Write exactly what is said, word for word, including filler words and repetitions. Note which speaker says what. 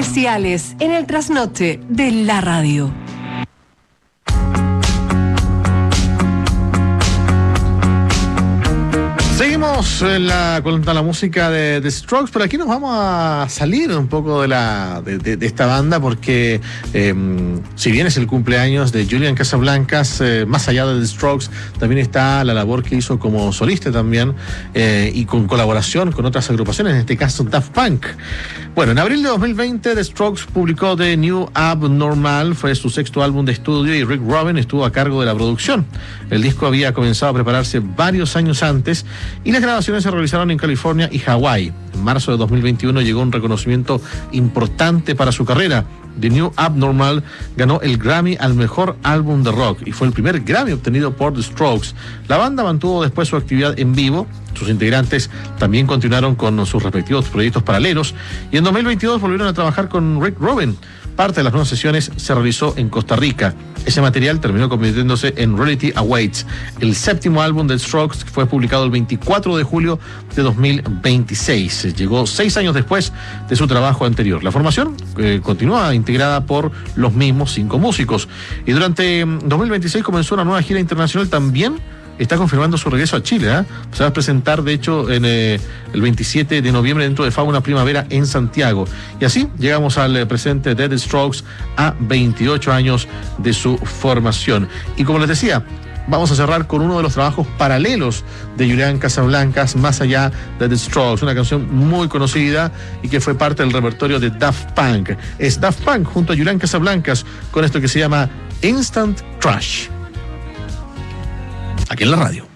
Speaker 1: Comerciales en el trasnoche de la radio.
Speaker 2: Seguimos en la, con la música de The Strokes, pero aquí nos vamos a salir un poco de la de, de, de esta banda porque eh, si bien es el cumpleaños de Julian Casablancas, eh, más allá de The Strokes también está la labor que hizo como solista también eh, y con colaboración con otras agrupaciones, en este caso Daft Punk. Bueno, en abril de dos mil veinte The Strokes publicó The New Abnormal, fue su sexto álbum de estudio y Rick Rubin estuvo a cargo de la producción. El disco había comenzado a prepararse varios años antes y las grabaciones se realizaron en California y Hawái. En marzo de dos mil veintiuno llegó un reconocimiento importante para su carrera. The New Abnormal ganó el Grammy al mejor álbum de rock y fue el primer Grammy obtenido por The Strokes. La banda mantuvo después su actividad en vivo. Sus integrantes también continuaron con sus respectivos proyectos paralelos y en dos mil veintidós volvieron a trabajar con Rick Rubin. Parte de las nuevas sesiones se realizó en Costa Rica. Ese material terminó convirtiéndose en Reality Awaits. El séptimo álbum de Strokes fue publicado el veinticuatro de julio de dos mil veintiséis. Llegó seis años después de su trabajo anterior. La formación eh, continúa integrada por los mismos cinco músicos. Y durante dos mil veintiséis comenzó una nueva gira internacional también. Está confirmando su regreso a Chile, ¿eh? Se va a presentar, de hecho, en eh, el veintisiete de noviembre dentro de Fauna Primavera en Santiago. Y así llegamos al eh, presente de The Strokes a veintiocho años de su formación. Y como les decía, vamos a cerrar con uno de los trabajos paralelos de Julian Casablancas, Más allá de The Strokes, una canción muy conocida y que fue parte del repertorio de Daft Punk. Es Daft Punk junto a Julian Casablancas con esto que se llama Instant Crush. Aquí en la radio.